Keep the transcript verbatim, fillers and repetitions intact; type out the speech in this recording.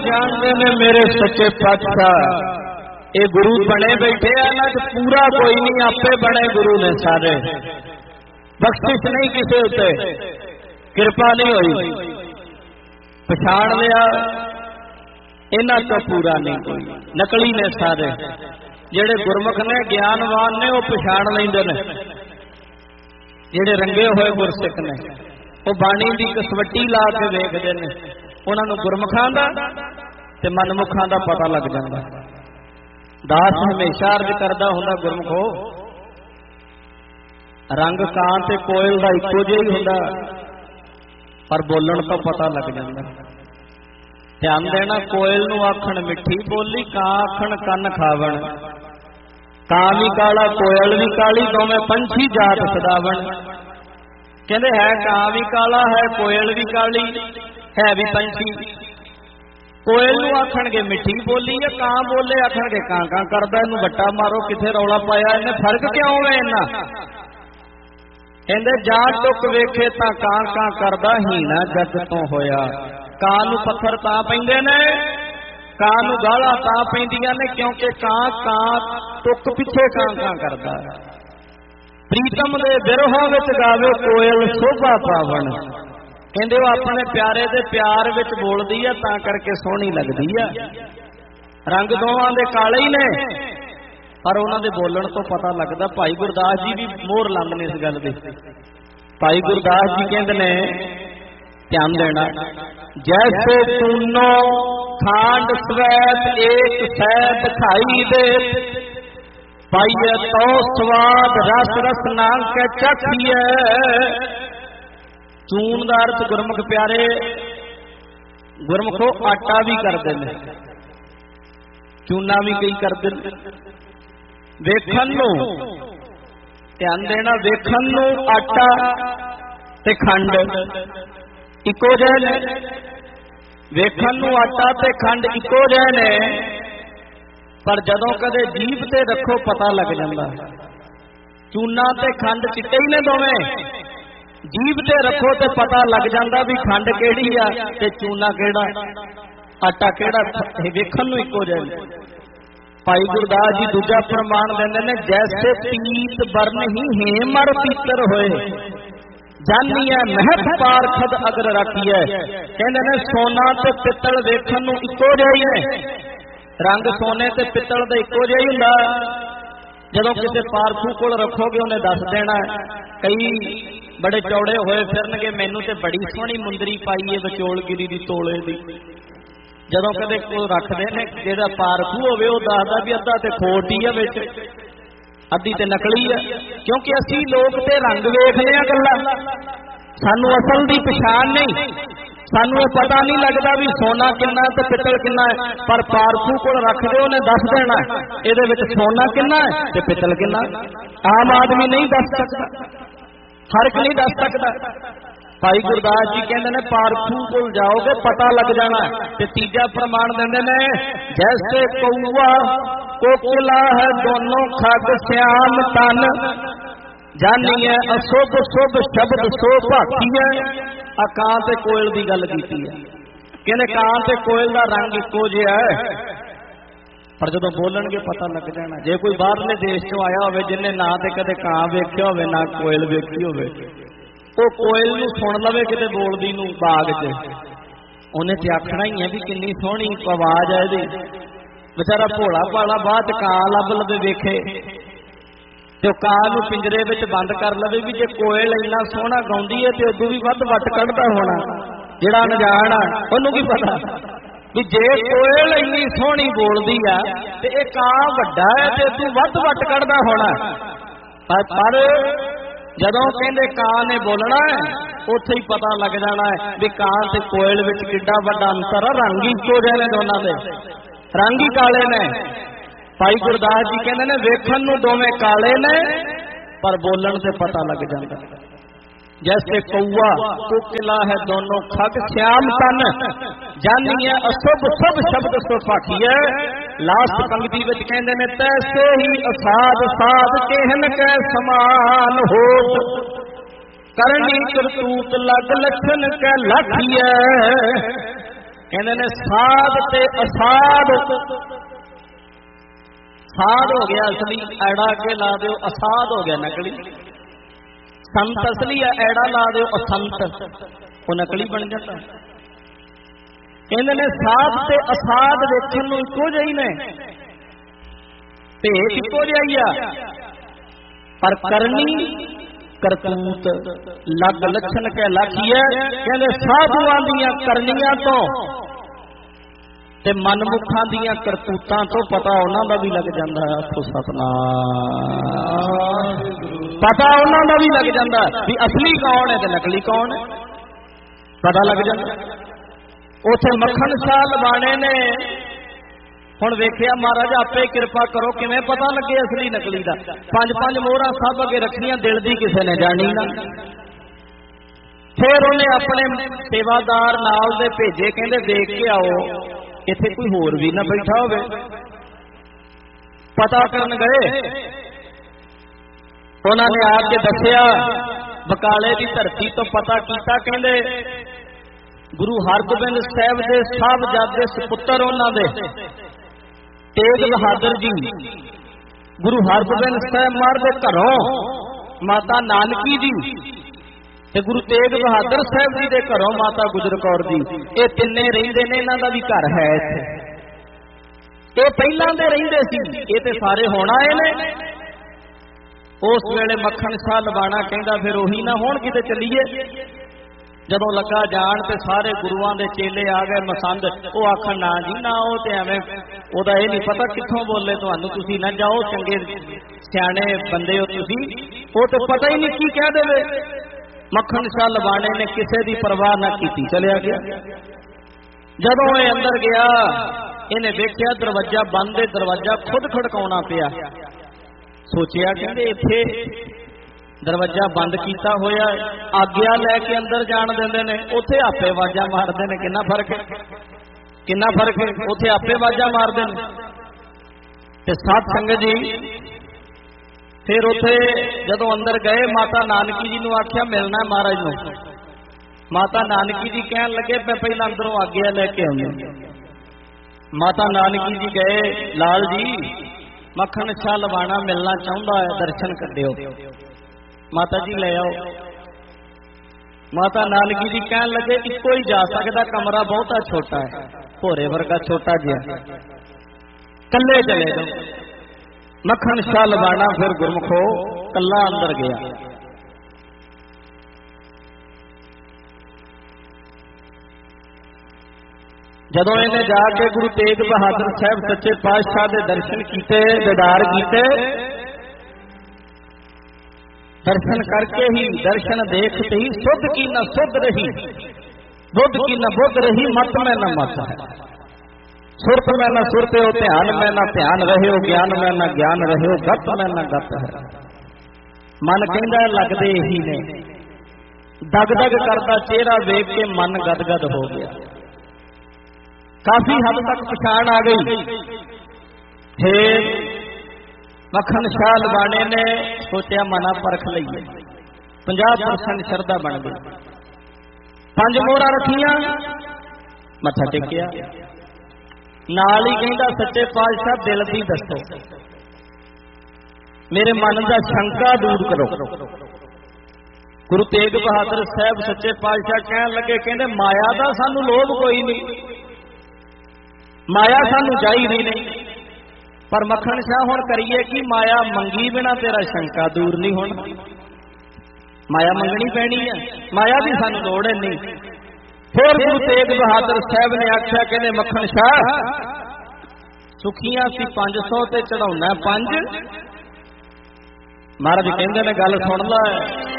जानते ने मेरे सच्चे पातशाह ये गुरु बने बैठे हैं ना तो पूरा कोई नहीं आपे बने गुरु ने सारे बख्शिश नहीं किसी उत्ते कृपा नहीं हुई पछाण लिया इन्हां तो पूरा नहीं कोई नकली ने सारे जेड़े गुरमुख ने ज्ञानवान ने वो पछाण लैंदे ने जेड़े रंगे हुए गुरसिख ने वो बाणी की कसवटी ला के वेखदे ने उन्होंने गुरमुखां दा ते मनमुखां दा पता लग जांदा। दास हमेशा अर्ज करदा हुंदा गुरमुखो रंग कां ते कोयल दा इक्को जिहा ही हुंदा पर बोलण तो पता लग जांदा। ध्यान देना कोयल नूं आखण मिठी बोली कां आखण कन खावण कां भी काला कोयल भी काली दोवें पंछी जात सदावण कहंदे है कां भी काला है कोयल भी काली है भी पंछी कोयल नूं आखणगे मिठी बोली है कां बोले आखणगे कां कां करदा इहनूं वट्टा मारो किथे रौला पाया इहने फर्क क्यों है इन्ना कहंदे जा टुक वेखे तां कां कां करदा हीना जग तो होया कां नूं पत्थर तां पैंदे ने कां नूं गालां तां पैंदियां ने क्योंकि कां कां टुक पिछे कां कां करदा प्रीतम दे बिरहों विच गावे कोयल शोभा पावण कहंदे वो अपने प्यारे दे प्यार विच बोलदी है तां करके सोहनी लगदी है रंग दोवां दे काले ही ने पर उन्हां दे बोलण तो पता लगदा। भाई गुरदास जी भी मोहर लांदे ने इस गल दी। भाई गुरदास जी कहंदे ने ध्यान देना जैसे तूनो खांड स्वैत एक सैद खाई दे पाइए तो स्वाद रस रस नाम के चखिए चून का अर्थ गुरमुख प्यारे गुरमुखो आटा भी करते हैं चूना भी कई करते वेखन नूं ध्यान देना वेखन नूं आटा ते खंड इको जिहे ने वेखन नूं आटा ते खंड इको जिहे ने पर जदों कदे जीभ ते रखो पता लग जांदा चूना ते खंड चिट्टे ही ने दोवें जीभ ते रखो तो पता लग जाता भी खंड केड़ी आ ते चूना केड़ा आटा केड़ा वेखण नूं इक्को जिहा। भाई गुरदास जी दूजा प्रमाण देंदे ने जैसे पीत बरन ही हेमर पीतर होए जानिए महत पारखद अगर रखिए कहंदे ने सोना ते पित्तल वेखण नूं इक्को जिहा ही ने रंग सोने ते पित्तल दा इक्को जिहा ही हुंदा जदों किसी पारखू कोल रखोगे उन्हें दस देना कई बड़े चौड़े होए फिरनगे मैनू ते बड़ी सोहनी मुंदरी पाई है विचोलगिरी दी तोले दी जदों कदे कोई रखदे ने जेड़ा पारखू होवे ओह दसदा भी अद्धा ते खोट ही है विच अद्धी ते नकली है क्योंकि असीं लोग ते रंग वेखदे आ गल्लां सानू असल दी पछाण नहीं सानू पता नहीं लगता भी सोना किन्ना ते पित्तल किन्ना है पर पारखू कोल रख दे उन्हें दस देना इहदे विच सोना किन्ना है ते पित्तल किन्ना आम आदमी नहीं दस सकता फर्क नहीं दस सकता। भाई गुरदास जी कहते हैं पारखू कोल जाओगे पता लग जाना ते तीजा प्रमाण देंदे ने जैसे कौआ कोकिला है दोनों खग श्याम तन जानिए अशुभ शुभ शब्द सो भाखीए आ कां ते कोयल की गल की है कहने कां ते कोयल का रंग इको जिहा है पर जदों बोलणगे पता लग जाना जे कोई बाहरले देश चों आया होवे जिन्हें ना ते कदे कां वेखिया होवे ना कोयल वेखी होवे वो कोयल नूं सुन लवे किते बोलदी नूं बाग च उन्हें ते आखना ही है भी किन्नी सोहनी आवाज है इहदी बेचारा भोला भाला बाद कां लभ लवे वेखे ते कां नूं पिंजरे विच बंद कर लवे भी जे कोयल इन्ना सोहना गाउंदी है ते उदों भी वध वट कढदा होना जिहड़ा अनजाण आ उहनूं की पता भी जे कोयल इन्नी सोहनी बोलदी आ ते इह कां वड्डा है ते उदों वध वट कढदा होना पर जदों कहंदे कां ने बोलना है उत्थे ही पता लग जाना है भी कां ते कोयल विच किड्डा वड्डा अंतर है रंग ही इक्को जिहे ने दोनां दे रंग ही काले ने। भाई गुरदास जी कहते ने वेखण नूं दोवें काले ने पर बोलण से पता लग जाता जैसे कौआ कोकिला है दोनों खग श्याम तन जानिए अशुभ शुभ शब्द सो पाखिए। लास्ट पंक्ति विच कहंदे ने तैसे ही असाध साध केहन कै समान होत करनी करतूत लग लखन कै लाखिए कहते ने साध ते असाध। साध हो गया असली, ऐड़ा के ला दो, असाध हो गया नकली। संत असली है, ऐड़ा ला दो असंत, वो नकली बन जाता। कहते ने साध ते असाध देखण नूं इक्को जिहा ही ने, भेत इक्को जिहा ही आ, पर करनी करतूत लग लक्षण के लखी है। कहते साधुआं दियां करनियां तो ते मनमुखां दियां करतूतां तो पता उन्हां दा भी लग जांदा है। आखो सतनाम। पता उन्हां दा भी लग जांदा भी असली कौन है ते नकली कौन है, पता लग जांदा। उथे मक्खन शाह लवाणे ने हुण वेखिया महाराज आपे किरपा करो किवें पता लगे असली नकली दा। पंज पंज मोहरां सब अगे रखियां, दिल दी किसे ने जानी ना। फिर उन्हें अपने सेवादार नाल दे भेजे, कहंदे देख के आओ इत्थे कोई होर भी ना बैठा होवे। पता करन गए, उन्होंने आके दस्सिया बकाले की धरती तो पता कीता। कहंदे गुरु हरगोबिंद साहिब दे साहबजादे सपुत्र उन्हां दे तेग बहादुर जी गुरु हरगोबिंद साहिब मार दे घरों माता नानकी जी ते गुरु तेग बहादुर साहिब जी दे घरों माता गुजर कौर जी, ये तिन्ने रहिंदे ने, इन्हां दा भी घर है इत्थे। ये पहलां दे रहिंदे सी, ये ते सारे हुण आए ने। उस वेले मक्खन शाह लवाणा कहंदा फिर ओही ना होण किते चलीए। जदों लगा जान ते सारे गुरुआं दे चेले आ गए मसंद, वो आखण ना जी ना, वो ते एवें ओदा ये नहीं पता कित्थों बोले तुहानूं, तुसीं ना जाओ, चंगे सियाणे बंदे हो तुसीं, वो ते पता ही नहीं की कह देवे। मक्खन शाह लवाणे ने किसे दी परवाह ना कीती, चलिया गया। जदों ये अंदर गया, इन्हें देखिया दरवाजा बंद है, दरवाजा खुद खड़काउणा पिया। सोचिया कहंदे इत्थे दरवाजा बंद किया होया, आग्या लैके अंदर जान देंदे ने, उथे आपे आवाजां मारदे ने। कितना फर्क है, कितना फर्क है, उथे आपे आवाजां मारदे ने। ते साध संगत जी फिर उथे जदों अंदर गए, माता नानकी जी नूं आख्या मिलना महाराज नूं। माता नानकी जी कहन लगे मैं पहला अंदरों आग्या लैके आउंदा। माता नानकी जी गए, लाल जी मक्खन शाह लवाणा मिलना चाहुंदा है, दर्शन करियो। माता जी ले आओ। माता नानकी जी कहन लगे इक्को ही जा सकता, कमरा बहुता छोटा है, भोरे वर्गा छोटा जिहा, कल्ले चले जाओ। मक्खन शाह लवाणा फिर गुरमुखो कल्ला अंदर गया। जदों इन्हें जाके गुरु तेग बहादुर साहब सच्चे पातशाह दे दर्शन कीते, दीदार कीते, दर्शन करके ही दर्शन देखते ही सुध की न सुध रही, बुद्ध की न बुद्ध रही, मत में न मत है, सुरत में न सुरत हो, ध्यान में न ध्यान रहे हो, ज्ञान में न ज्ञान रहे हो, गत में न गत है। मन कहता लगदे ही ने, दग दग करता चेहरा देख के मन गदगद हो गया। काफी हद तक पछाण आ गई। फिर मक्खन शाह लवाणे ने सोचा मना परख लईए, पचास परसेंट श्रद्धा बन गई। पंज मोहरां रखियां, मत्था टेकिया, नाल ही कहंदा सच्चे पातशाह दिल दी दसो, मेरे मन दा शंका दूर करो। गुरु तेग बहादुर साहब सच्चे पातशाह कहन लगे, कहंदे माया दा सानू लोभ कोई नहीं, माया सानू चाहिदी नहीं, पर मक्खन शाह हुण करिए कि माया मंगी बिना तेरा शंका दूर नहीं होना, माया मंगनी पैनी है, माया भी सानू लोड़ नहीं। फिर गुरु तेग बहादुर साहब ने आख्या, कहने मक्खन शाह सुखियां सी पंज सौ ते चढ़ाउना पंज। महाराज कहंदे ने गल सुन ला,